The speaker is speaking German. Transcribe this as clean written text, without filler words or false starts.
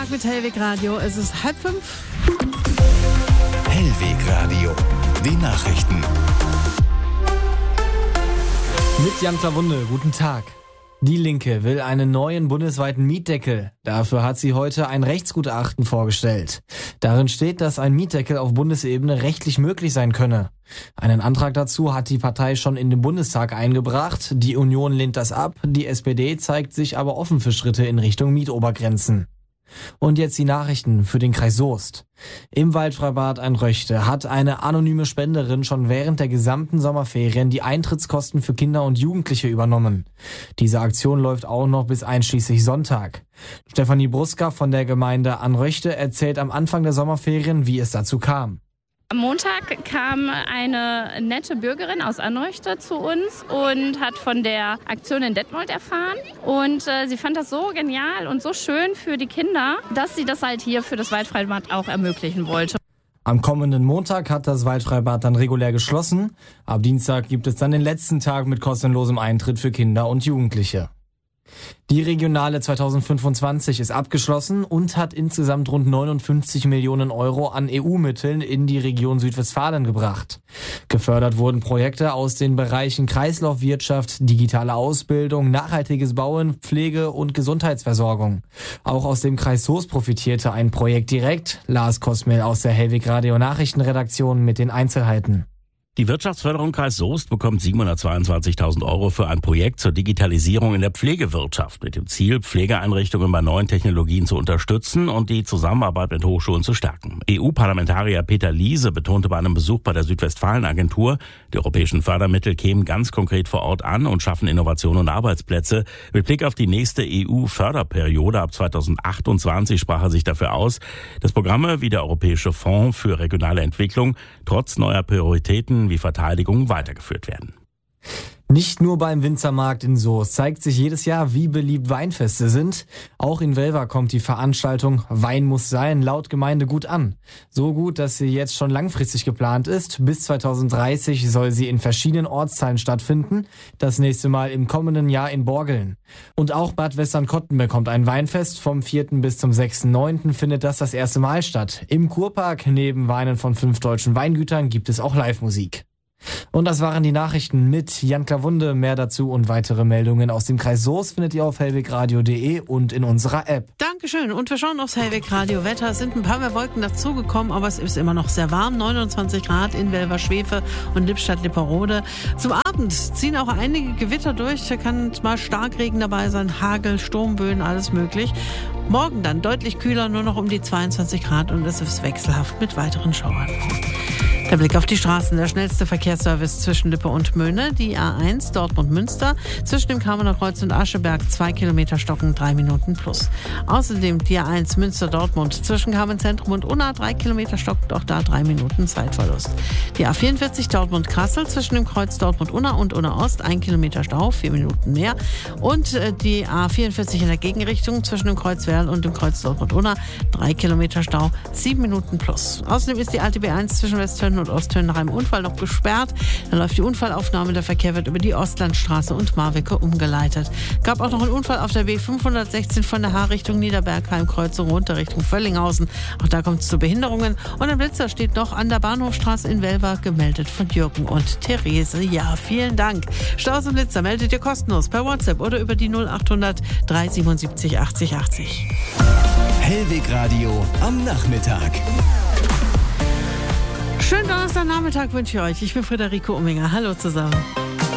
Nachmittag mit Hellweg Radio. Es ist 4:30. Hellweg Radio, die Nachrichten. Mit Jan Klawunde, guten Tag. Die Linke will einen neuen bundesweiten Mietdeckel. Dafür hat sie heute ein Rechtsgutachten vorgestellt. Darin steht, dass ein Mietdeckel auf Bundesebene rechtlich möglich sein könne. Einen Antrag dazu hat die Partei schon in den Bundestag eingebracht. Die Union lehnt das ab. Die SPD zeigt sich aber offen für Schritte in Richtung Mietobergrenzen. Und jetzt die Nachrichten für den Kreis Soest. Im Waldfreibad Einröchte hat eine anonyme Spenderin schon während der gesamten Sommerferien die Eintrittskosten für Kinder und Jugendliche übernommen. Diese Aktion läuft auch noch bis einschließlich Sonntag. Stefanie Bruska von der Gemeinde Anröchte erzählt am Anfang der Sommerferien, wie es dazu kam. Am Montag kam eine nette Bürgerin aus Anröchte zu uns und hat von der Aktion in Detmold erfahren. Und sie fand das so genial und so schön für die Kinder, dass sie das halt hier für das Waldfreibad auch ermöglichen wollte. Am kommenden Montag hat das Waldfreibad dann regulär geschlossen. Ab Dienstag gibt es dann den letzten Tag mit kostenlosem Eintritt für Kinder und Jugendliche. Die Regionale 2025 ist abgeschlossen und hat insgesamt rund 59 Millionen Euro an EU-Mitteln in die Region Südwestfalen gebracht. Gefördert wurden Projekte aus den Bereichen Kreislaufwirtschaft, digitale Ausbildung, nachhaltiges Bauen, Pflege und Gesundheitsversorgung. Auch aus dem Kreis Soest profitierte ein Projekt direkt. Lars Kosmel aus der Hellweg Radio Nachrichtenredaktion mit den Einzelheiten. Die Wirtschaftsförderung Kreis Soest bekommt 722.000 Euro für ein Projekt zur Digitalisierung in der Pflegewirtschaft mit dem Ziel, Pflegeeinrichtungen bei neuen Technologien zu unterstützen und die Zusammenarbeit mit Hochschulen zu stärken. EU-Parlamentarier Peter Liese betonte bei einem Besuch bei der Südwestfalen-Agentur, die europäischen Fördermittel kämen ganz konkret vor Ort an und schaffen Innovation und Arbeitsplätze. Mit Blick auf die nächste EU-Förderperiode ab 2028 sprach er sich dafür aus, dass Programme wie der Europäische Fonds für regionale Entwicklung trotz neuer Prioritäten wie Verteidigung weitergeführt werden. Nicht nur beim Winzermarkt in Soest zeigt sich jedes Jahr, wie beliebt Weinfeste sind. Auch in Welver kommt die Veranstaltung Wein muss sein laut Gemeinde gut an. So gut, dass sie jetzt schon langfristig geplant ist. Bis 2030 soll sie in verschiedenen Ortsteilen stattfinden. Das nächste Mal im kommenden Jahr in Borgeln. Und auch Bad Westernkotten bekommt ein Weinfest. Vom 4. bis zum 6.9. findet das erste Mal statt. Im Kurpark neben Weinen von 5 deutschen Weingütern gibt es auch Live-Musik. Und das waren die Nachrichten mit Jan Klawunde. Mehr dazu und weitere Meldungen aus dem Kreis Soest findet ihr auf hellwegradio.de und in unserer App. Dankeschön. Und wir schauen aufs Hellweg Radio Wetter. Es sind ein paar mehr Wolken dazugekommen, aber es ist immer noch sehr warm. 29 Grad in Welver-Schwefe und Lippstadt-Lipperode. Zum Abend ziehen auch einige Gewitter durch. Da kann mal Starkregen dabei sein, Hagel, Sturmböen, alles möglich. Morgen dann deutlich kühler, nur noch um die 22 Grad und es ist wechselhaft mit weiteren Schauern. Der Blick auf die Straßen. Der schnellste Verkehrsservice zwischen Lippe und Möhne, die A1 Dortmund-Münster, zwischen dem Kamener Kreuz und Ascheberg 2 Kilometer stocken, 3 Minuten plus. Außerdem die A1 Münster-Dortmund, zwischen Kamenz-Zentrum und Unna 3 Kilometer stockt, auch da 3 Minuten Zeitverlust. Die A44 Dortmund-Kassel, zwischen dem Kreuz Dortmund-Unna und Unna-Ost 1 Kilometer Stau, 4 Minuten mehr. Und die A44 in der Gegenrichtung, zwischen dem Kreuz Werl und dem Kreuz Dortmund-Unna 3 Kilometer Stau, 7 Minuten plus. Außerdem ist die alte B1 zwischen Westhönen und Osthönen nach einem Unfall noch gesperrt. Dann läuft die Unfallaufnahme. Der Verkehr wird über die Ostlandstraße und Marwicke umgeleitet. Gab auch noch einen Unfall auf der B516 von der H-Richtung Niederbergheim, Kreuzung runter Richtung Völlinghausen. Auch da kommt es zu Behinderungen. Und ein Blitzer steht noch an der Bahnhofstraße in Welver, gemeldet von Jürgen und Therese. Ja, vielen Dank. Staus und Blitzer meldet ihr kostenlos per WhatsApp oder über die 0800 377 80 80. Hellweg Radio am Nachmittag. Schönen Donnerstagnachmittag wünsche ich euch. Ich bin Friederike Umminger. Hallo zusammen.